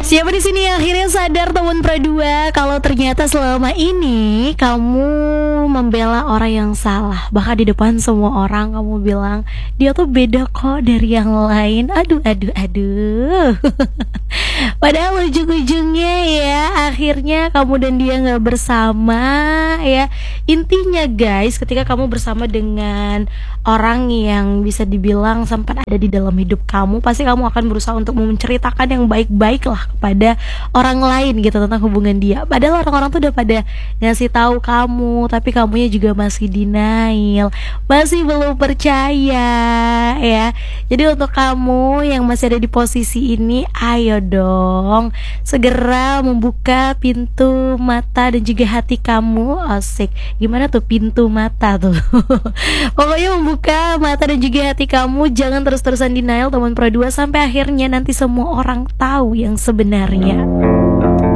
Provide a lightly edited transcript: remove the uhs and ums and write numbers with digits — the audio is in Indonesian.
Siapa di sini yang akhirnya sadar teman Pradua kalau ternyata selama ini kamu membela orang yang salah. Bahkan di depan semua orang kamu bilang dia tuh beda kok dari yang lain. Aduh. Padahal ujung-ujungnya ya akhirnya kamu dan dia gak bersama ya. Intinya guys, ketika kamu bersama dengan orang yang bisa dibilang sempat ada di dalam hidup kamu, pasti kamu akan berusaha untuk menceritakan yang baik-baik lah kepada orang lain gitu tentang hubungan dia. Padahal orang-orang tuh udah pada ngasih tahu kamu, tapi kamunya juga masih denial, masih belum percaya ya. Jadi untuk kamu yang masih ada di posisi ini, ayo dong segera membuka pintu mata dan juga hati kamu. Asik, gimana tuh pintu mata tuh? Pokoknya membuka mata dan juga hati kamu, jangan terus-terusan denial teman Pro 2 sampai akhirnya nanti semua orang tahu yang sebenarnya.